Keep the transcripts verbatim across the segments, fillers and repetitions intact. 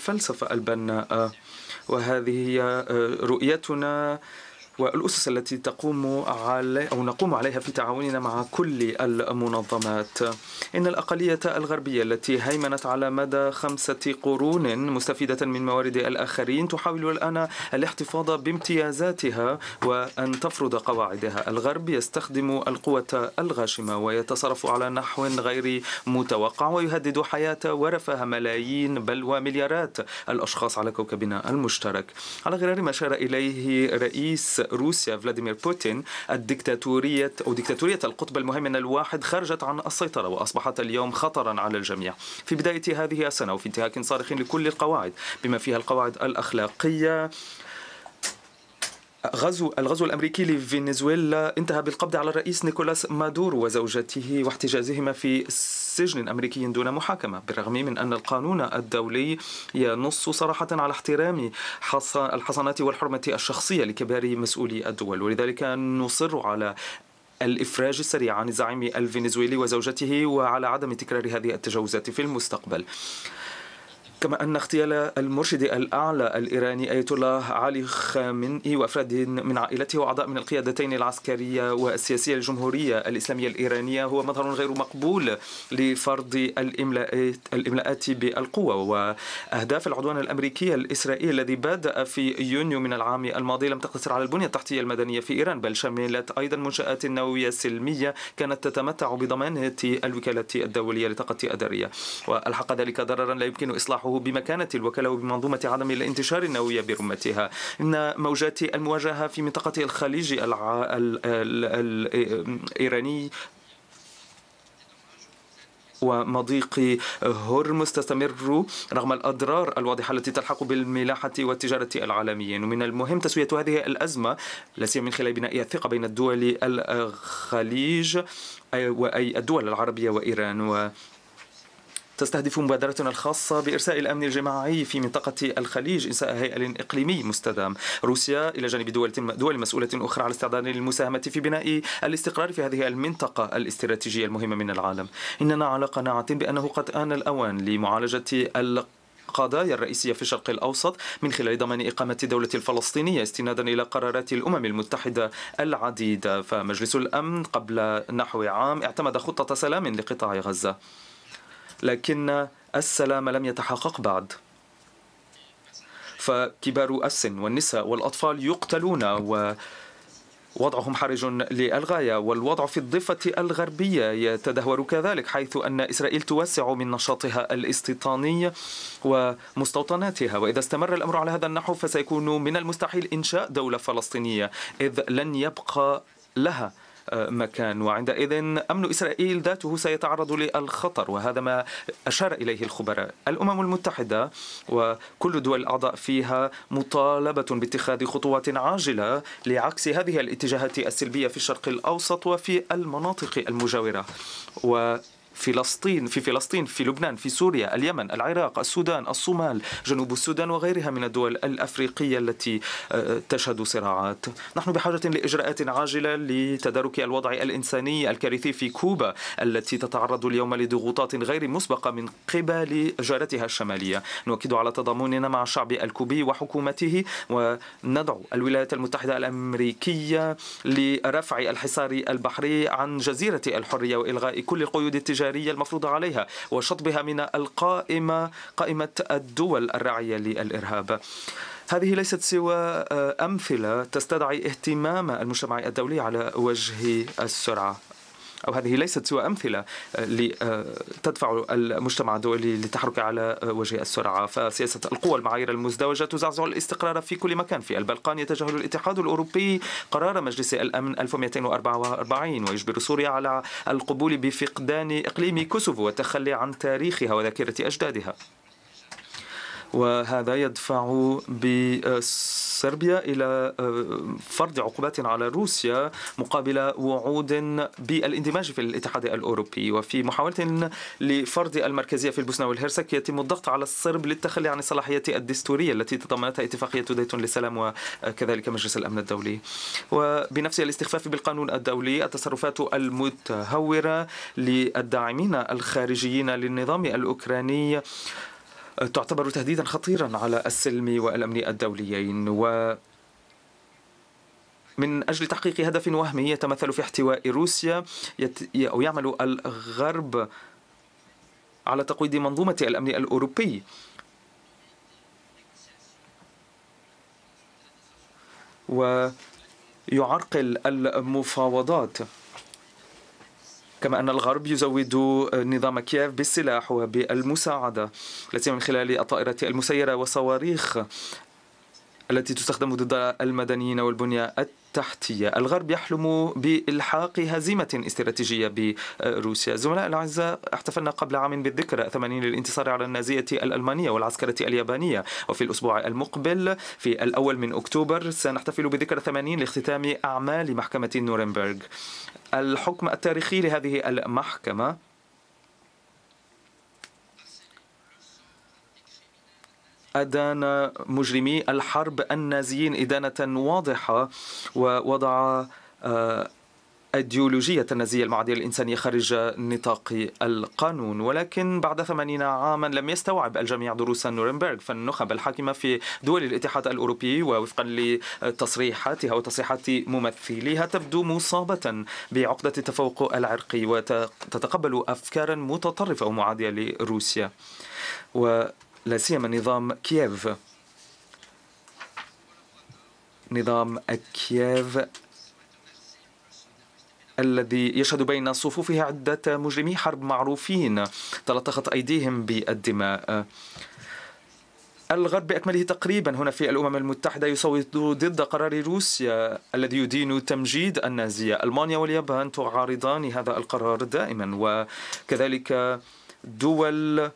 الفلسفة البناءة، وهذه هي رؤيتنا والأسس التي تقوم على أو نقوم عليها في تعاوننا مع كل المنظمات. إن الأقلية الغربية التي هيمنت على مدى خمسة قرون مستفيدة من موارد الآخرين تحاول الآن الاحتفاظ بامتيازاتها وأن تفرض قواعدها. الغرب يستخدم القوة الغاشمة ويتصرف على نحو غير متوقع ويهدد حياة ورفاه ملايين بل ومليارات الأشخاص على كوكبنا المشترك. على غرار ما أشار إليه رئيس روسيا فلاديمير بوتين، الدكتاتورية أو دكتاتورية القطب المهيمن الواحد خرجت عن السيطرة وأصبحت اليوم خطرا على الجميع. في بداية هذه السنة وفي انتهاك صارخ لكل القواعد بما فيها القواعد الأخلاقية، غزو الغزو الأمريكي لفنزويلا انتهى بالقبض على الرئيس نيكولاس مادورو وزوجته واحتجازهما في سجن أمريكي دون محاكمة، بالرغم من أن القانون الدولي ينص صراحة على احترام الحصانات والحرمة الشخصية لكبار مسؤولي الدول. ولذلك نصر على الإفراج السريع عن الزعيم الفنزويلي وزوجته وعلى عدم تكرار هذه التجاوزات في المستقبل. كما أن اغتيال المرشد الأعلى الإيراني آية الله علي خامنئي وأفراد من عائلته وأعضاء من القيادتين العسكرية والسياسية الجمهورية الإسلامية الإيرانية هو مظهر غير مقبول لفرض الإملاءات بالقوة. وأهداف العدوان الأمريكي الإسرائيلي الذي بدأ في يونيو من العام الماضي لم تقتصر على البنية التحتية المدنية في إيران، بل شملت أيضا منشآت نووية سلمية كانت تتمتع بضمانة الوكالة الدولية للطاقة الذرية، وألحق ذلك ضررا لا يمكن إصلاحه بمكانة الوكالة وبمنظومة عدم الانتشار النووي برمتها. إن موجات المواجهة في منطقة الخليج الع... ال... ال... الإيراني ومضيق هرمز تستمر رغم الأضرار الواضحة التي تلحق بالملاحة والتجارة العالمية. ومن المهم تسوية هذه الأزمة لا سيما من خلال بناء الثقة بين الدول الخليج وأي الدول العربية وإيران. و تستهدف مبادرتنا الخاصة بإرساء الأمن الجماعي في منطقة الخليج إنشاء هيئة إقليمي مستدام. روسيا إلى جانب دول دول مسؤولة أخرى على استعداد للمساهمة في بناء الاستقرار في هذه المنطقة الاستراتيجية المهمة من العالم. إننا على قناعة بأنه قد آن الأوان لمعالجة القضايا الرئيسية في الشرق الأوسط من خلال ضمان إقامة الدولة الفلسطينية استنادا إلى قرارات الأمم المتحدة العديدة. فمجلس الأمن قبل نحو عام اعتمد خطة سلام لقطاع غزة، لكن السلام لم يتحقق بعد، فكبار السن والنساء والأطفال يقتلون ووضعهم حرج للغاية، والوضع في الضفة الغربية يتدهور كذلك، حيث أن إسرائيل توسع من نشاطها الاستيطاني ومستوطناتها. وإذا استمر الأمر على هذا النحو فسيكون من المستحيل إنشاء دولة فلسطينية، إذ لن يبقى لها مكان، وعندئذ أمن إسرائيل ذاته سيتعرض للخطر. وهذا ما أشار إليه الخبراء. الأمم المتحدة وكل الدول الأعضاء فيها مطالبة باتخاذ خطوات عاجلة لعكس هذه الاتجاهات السلبية في الشرق الأوسط وفي المناطق المجاورة، و فلسطين في فلسطين في لبنان في سوريا اليمن العراق السودان الصومال جنوب السودان وغيرها من الدول الأفريقية التي تشهد صراعات. نحن بحاجة لإجراءات عاجلة لتدارك الوضع الإنساني الكارثي في كوبا التي تتعرض اليوم لضغوطات غير مسبقة من قبل جارتها الشمالية. نؤكد على تضامننا مع الشعب الكوبي وحكومته، وندعو الولايات المتحدة الأمريكية لرفع الحصار البحري عن جزيرة الحرية وإلغاء كل القيود التجارية المفروضة عليها وشطبها من القائمة قائمة الدول الراعية للإرهاب. هذه ليست سوى أمثلة تستدعي اهتمام المجتمع الدولي على وجه السرعة، أو هذه ليست سوى أمثلة تدفع المجتمع الدولي للتحرك على وجه السرعة. فسياسة القوى المعايير المزدوجة تزعزع الاستقرار في كل مكان. في البلقان يتجاهل الاتحاد الأوروبي قرار مجلس الأمن ألف ومئتين وأربعة وأربعين ويجبر سوريا على القبول بفقدان إقليم كوسوفو والتخلي عن تاريخها وذاكرة أجدادها. وهذا يدفع بصربيا إلى فرض عقوبات على روسيا مقابل وعود بالاندماج في الاتحاد الأوروبي. وفي محاولة لفرض المركزية في البوسنة والهرسك يتم الضغط على الصرب للتخلي عن الصلاحية الدستورية التي تضمنتها اتفاقية ديتون للسلام وكذلك مجلس الأمن الدولي، وبنفس الاستخفاف بالقانون الدولي. التصرفات المتهورة للداعمين الخارجيين للنظام الأوكراني تعتبر تهديدا خطيرا على السلم والأمن الدوليين، و من أجل تحقيق هدف وهمي يتمثل في احتواء روسيا أو يعمل الغرب على تقويض منظومة الأمن الأوروبي. ويعرقل المفاوضات، كما أن الغرب يزود نظام كييف بالسلاح وبالمساعدة، لا سيما من خلال الطائرات المسيرة والصواريخ التي تستخدم ضد المدنيين والبنية التحتية. الغرب يحلم بإلحاق هزيمة استراتيجية بروسيا. زملاء الأعزاء، احتفلنا قبل عام بالذكرى ثمانين للانتصار على النازية الألمانية والعسكرة اليابانية، وفي الأسبوع المقبل في الأول من أكتوبر سنحتفل بذكرى ثمانين لاختتام أعمال محكمة نورنبرغ. الحكم التاريخي لهذه المحكمة أدان مجرمي الحرب النازيين إدانة واضحة، ووضع أيديولوجية النازية المعادية للإنسانية خارج نطاق القانون. ولكن بعد ثمانين عاما لم يستوعب الجميع دروس نورنبرغ، فالنخب الحاكمة في دول الاتحاد الأوروبي ووفقا لتصريحاتها وتصريحات ممثليها تبدو مصابة بعقدة التفوق العرقي وتتقبل أفكارا متطرفة ومعادية لروسيا، ولا سيما نظام كييف. نظام كييف الذي يشهد بين صفوفه عدة مجرمي حرب معروفين تلطخت أيديهم بالدماء. الغرب بأكمله تقريبا هنا في الأمم المتحدة يصوت ضد قرار روسيا الذي يدين تمجيد النازية. ألمانيا واليابان تعارضان هذا القرار دائما، وكذلك دول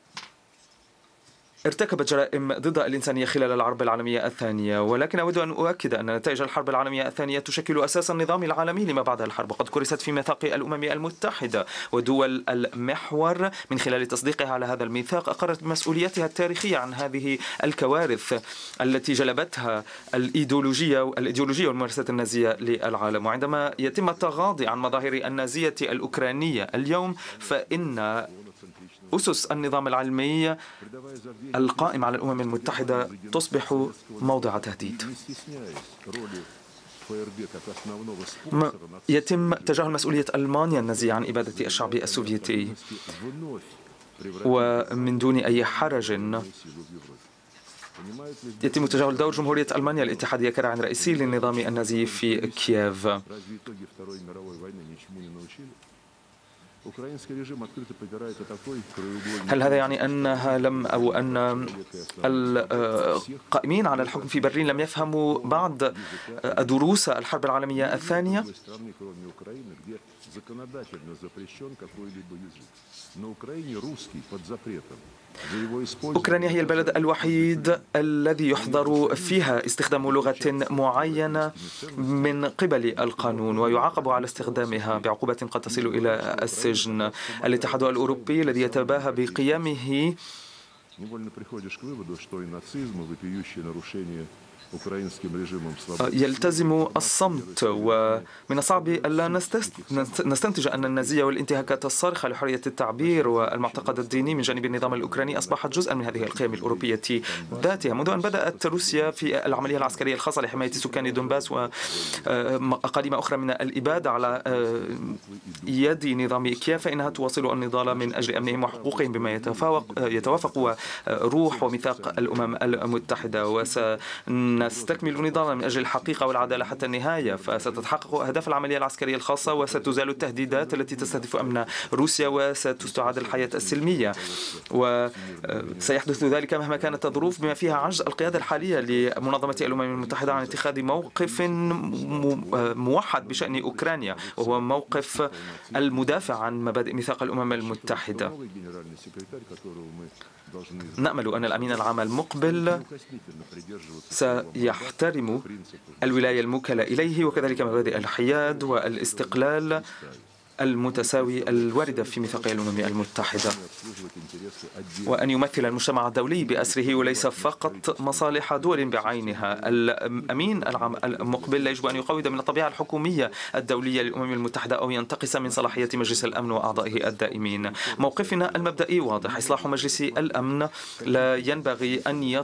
ارتكبت جرائم ضد الإنسانية خلال الحرب العالمية الثانية. ولكن أود أن أؤكد أن نتائج الحرب العالمية الثانية تشكل أساس النظام العالمي لما بعد الحرب، وقد كرست في ميثاق الأمم المتحدة، ودول المحور من خلال تصديقها على هذا الميثاق أقرت مسؤوليتها التاريخية عن هذه الكوارث التي جلبتها الإيديولوجية الإيديولوجية والممارسات النازية للعالم. وعندما يتم التغاضي عن مظاهر النازية الأوكرانية اليوم، فإن أسس النظام العلمي القائم على الأمم المتحدة تصبح موضع تهديد. يتم تجاهل مسؤولية ألمانيا النازية عن إبادة الشعب السوفيتي، ومن دون أي حرج يتم تجاهل دور جمهورية ألمانيا الاتحادية كراعٍ رئيسي للنظام النازي في كييف. هل هذا يعني أنها لم أو أن القائمين على الحكم في برلين لم يفهموا بعد دروس الحرب العالمية الثانية؟ أوكرانيا هي البلد الوحيد الذي يحظر فيها استخدام لغة معينة من قبل القانون ويعاقب على استخدامها بعقوبة قد تصل إلى السجن. الاتحاد الأوروبي الذي يتباهى بقيامه يلتزم الصمت، ومن الصعب ألا نستنتج أن النازية والانتهاكات الصارخة لحرية التعبير والمعتقد الديني من جانب النظام الأوكراني أصبحت جزءا من هذه القيم الأوروبية ذاتها. منذ أن بدأت روسيا في العملية العسكرية الخاصة لحماية سكان دونباس وأقاليم أخرى من الإبادة على يد نظام كييف، فإنها تواصل النضال من أجل أمنهم وحقوقهم بما يتوافق روح وميثاق الأمم المتحدة، وسنستكمل نضالنا من أجل الحقيقة والعدالة حتى النهاية. فستتحقق أهداف العملية العسكرية الخاصة، وستزال التهديدات التي تستهدف أمن روسيا، وستستعاد الحياة السلمية، وسيحدث ذلك مهما كانت الظروف بما فيها عجز القيادة الحالية لمنظمة الأمم المتحدة عن اتخاذ موقف موحد بشأن أوكرانيا، وهو موقف المدافع عن مبادئ ميثاق الأمم المتحدة. نأمل أن الأمين العام المقبل سيحترم الولاية الموكلة إليه وكذلك مبادئ الحياد والاستقلال المتساوي الواردة في ميثاق الأمم المتحدة، وأن يمثل المجتمع الدولي بأسره وليس فقط مصالح دول بعينها. الأمين العام المقبل لا يجب أن يقوض من الطبيعة الحكومية الدولية للأمم المتحدة أو ينتقص من صلاحية مجلس الأمن وأعضائه الدائمين. موقفنا المبدئي واضح: إصلاح مجلس الأمن لا ينبغي أن